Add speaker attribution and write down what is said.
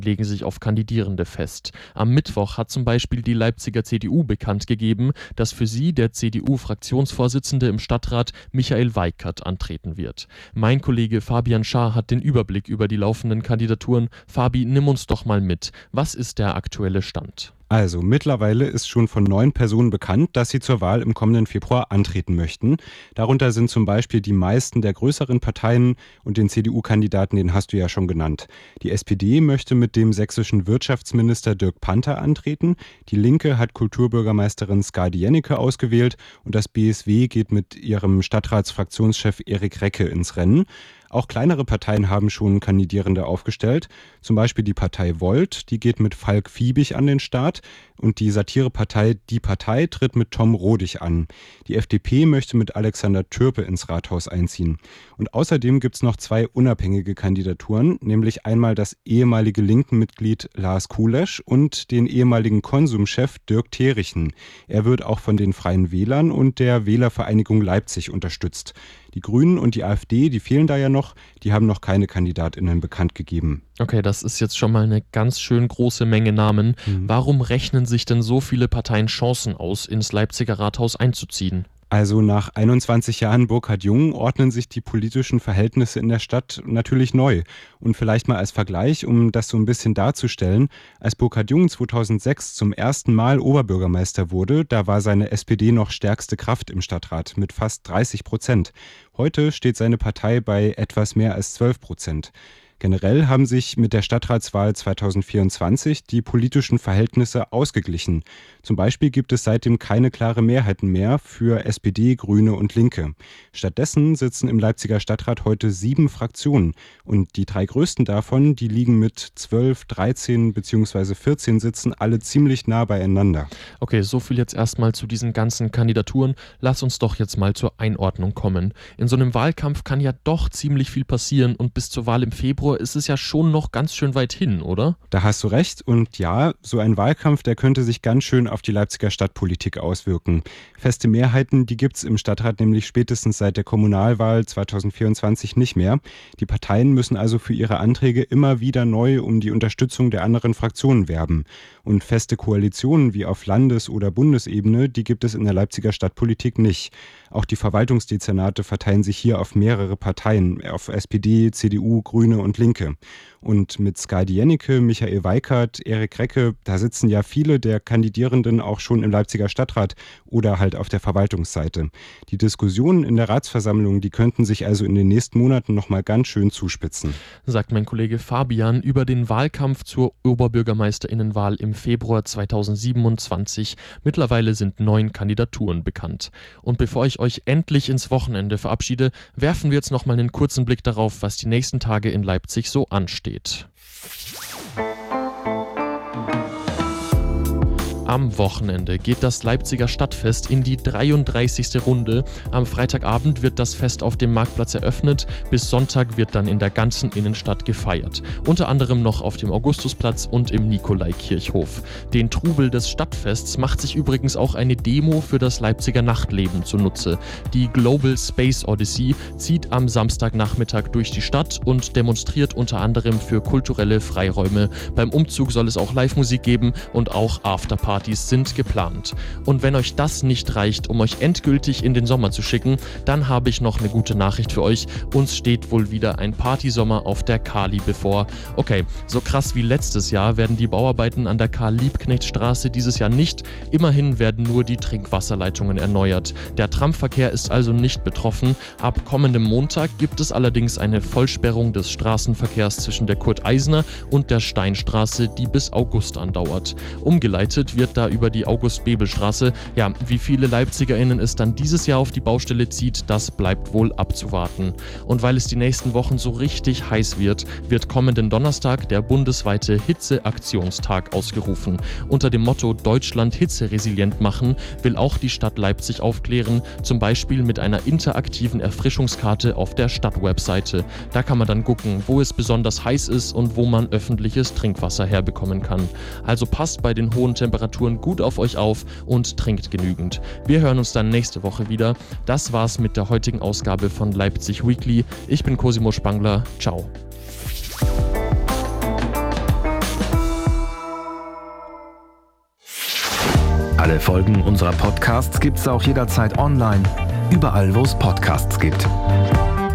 Speaker 1: legen sich auf Kandidierende fest. Am Mittwoch hat zum Beispiel die Leipziger CDU bekannt gegeben, dass für sie der CDU-Fraktionsvorsitzende im Stadtrat Michael Weikert antreten wird. Mein Kollege Fabian Schaar hat den Überblick über die laufenden Kandidaturen. Fabi, nimm uns doch mal mit. Was ist der aktuelle Stand?
Speaker 2: Also mittlerweile ist schon von 9 Personen bekannt, dass sie zur Wahl im kommenden Februar antreten möchten. Darunter sind zum Beispiel die meisten der größeren Parteien und den CDU-Kandidaten, den hast du ja schon genannt. Die SPD möchte mit dem sächsischen Wirtschaftsminister Dirk Panther antreten. Die Linke hat Kulturbürgermeisterin Skadi Jennecke ausgewählt und das BSW geht mit ihrem Stadtratsfraktionschef Erik Recke ins Rennen. Auch kleinere Parteien haben schon Kandidierende aufgestellt, zum Beispiel die Partei Volt, die geht mit Falk Fiebig an den Start und die Satirepartei Die Partei tritt mit Tom Rodig an. Die FDP möchte mit Alexander Türpe ins Rathaus einziehen. Und außerdem gibt es noch 2 unabhängige Kandidaturen, nämlich einmal das ehemalige Linken-Mitglied Lars Kulesch und den ehemaligen Konsumchef Dirk Therichen. Er wird auch von den Freien Wählern und der Wählervereinigung Leipzig unterstützt. Die Grünen und die AfD, die fehlen da ja noch, die haben noch keine KandidatInnen bekannt gegeben.
Speaker 1: Okay, das ist jetzt schon mal eine ganz schön große Menge Namen. Warum rechnen sich denn so viele Parteien Chancen aus, ins Leipziger Rathaus einzuziehen?
Speaker 2: Also nach 21 Jahren Burkhard Jung ordnen sich die politischen Verhältnisse in der Stadt natürlich neu. Und vielleicht mal als Vergleich, um das so ein bisschen darzustellen, als Burkhard Jung 2006 zum ersten Mal Oberbürgermeister wurde, da war seine SPD noch stärkste Kraft im Stadtrat mit fast 30%. Heute steht seine Partei bei etwas mehr als 12%. Generell haben sich mit der Stadtratswahl 2024 die politischen Verhältnisse ausgeglichen. Zum Beispiel gibt es seitdem keine klare Mehrheiten mehr für SPD, Grüne und Linke. Stattdessen sitzen im Leipziger Stadtrat heute 7 Fraktionen und die 3 größten davon, die liegen mit 12, 13 bzw. 14 Sitzen alle ziemlich nah beieinander.
Speaker 1: Okay, so viel jetzt erstmal zu diesen ganzen Kandidaturen. Lass uns doch jetzt mal zur Einordnung kommen. In so einem Wahlkampf kann ja doch ziemlich viel passieren und bis zur Wahl im Februar ist es ja schon noch ganz schön weit hin, oder?
Speaker 2: Da hast du recht und ja, so ein Wahlkampf, der könnte sich ganz schön auf die Leipziger Stadtpolitik auswirken. Feste Mehrheiten, die gibt es im Stadtrat nämlich spätestens seit der Kommunalwahl 2024 nicht mehr. Die Parteien müssen also für ihre Anträge immer wieder neu um die Unterstützung der anderen Fraktionen werben. Und feste Koalitionen wie auf Landes- oder Bundesebene, die gibt es in der Leipziger Stadtpolitik nicht. Auch die Verwaltungsdezernate verteilen sich hier auf mehrere Parteien, auf SPD, CDU, Grüne und Linke. Und mit Skadi Jennecke, Michael Weikert, Erik Recke, da sitzen ja viele der Kandidierenden auch schon im Leipziger Stadtrat oder halt auf der Verwaltungsseite. Die Diskussionen in der Ratsversammlung, die könnten sich also in den nächsten Monaten nochmal ganz schön zuspitzen.
Speaker 1: Sagt mein Kollege Fabian über den Wahlkampf zur Oberbürgermeisterinnenwahl im Februar 2027. Mittlerweile sind 9 Kandidaturen bekannt. Und bevor ich euch endlich ins Wochenende verabschiede, werfen wir jetzt nochmal einen kurzen Blick darauf, was die nächsten Tage in Leipzig so ansteht. Am Wochenende geht das Leipziger Stadtfest in die 33. Runde. Am Freitagabend wird das Fest auf dem Marktplatz eröffnet. Bis Sonntag wird dann in der ganzen Innenstadt gefeiert. Unter anderem noch auf dem Augustusplatz und im Nikolaikirchhof. Den Trubel des Stadtfests macht sich übrigens auch eine Demo für das Leipziger Nachtleben zunutze. Die Global Space Odyssey zieht am Samstagnachmittag durch die Stadt und demonstriert unter anderem für kulturelle Freiräume. Beim Umzug soll es auch Live-Musik geben und auch Afterpartys sind geplant. Und wenn euch das nicht reicht, um euch endgültig in den Sommer zu schicken, dann habe ich noch eine gute Nachricht für euch. Uns steht wohl wieder ein Partysommer auf der Kali bevor. Okay, so krass wie letztes Jahr werden die Bauarbeiten an der Karl-Liebknecht-Straße dieses Jahr nicht. Immerhin werden nur die Trinkwasserleitungen erneuert. Der Tramverkehr ist also nicht betroffen. Ab kommendem Montag gibt es allerdings eine Vollsperrung des Straßenverkehrs zwischen der Kurt-Eisner und der Steinstraße, die bis August andauert. Umgeleitet wird da über die August-Bebel-Straße. Ja, wie viele LeipzigerInnen es dann dieses Jahr auf die Baustelle zieht, das bleibt wohl abzuwarten. Und weil es die nächsten Wochen so richtig heiß wird, wird kommenden Donnerstag der bundesweite Hitzeaktionstag ausgerufen. Unter dem Motto Deutschland hitzeresilient machen will auch die Stadt Leipzig aufklären, zum Beispiel mit einer interaktiven Erfrischungskarte auf der Stadtwebseite. Da kann man dann gucken, wo es besonders heiß ist und wo man öffentliches Trinkwasser herbekommen kann. Also passt bei den hohen Temperaturen gut auf euch auf und trinkt genügend. Wir hören uns dann nächste Woche wieder. Das war's mit der heutigen Ausgabe von Leipzig Weekly. Ich bin Cosimo Spangler. Ciao.
Speaker 3: Alle Folgen unserer Podcasts gibt's auch jederzeit online, überall wo es Podcasts gibt.